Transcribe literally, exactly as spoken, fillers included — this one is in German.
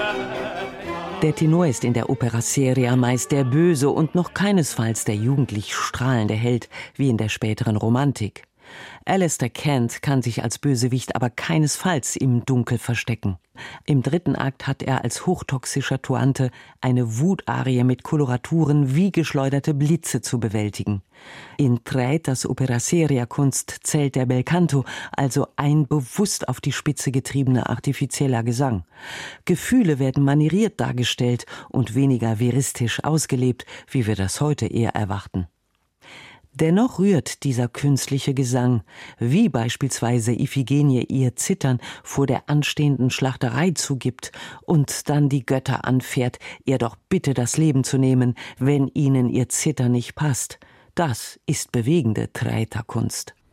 Der Tenor ist in der Opera seria meist der böse und noch keinesfalls der jugendlich strahlende Held wie in der späteren Romantik. Alistair Kent kann sich als Bösewicht aber keinesfalls im Dunkel verstecken. Im dritten Akt hat er als hochtoxischer Tuante eine Wutarie mit Koloraturen wie geschleuderte Blitze zu bewältigen. In Traitors Opera seria Kunst zählt der Belcanto, also ein bewusst auf die Spitze getriebener artifizieller Gesang. Gefühle werden manieriert dargestellt und weniger veristisch ausgelebt, wie wir das heute eher erwarten. Dennoch rührt dieser künstliche Gesang, wie beispielsweise Iphigenie ihr Zittern vor der anstehenden Schlachterei zugibt und dann die Götter anfährt, ihr doch bitte das Leben zu nehmen, wenn ihnen ihr Zittern nicht passt. Das ist bewegende Traiterkunst.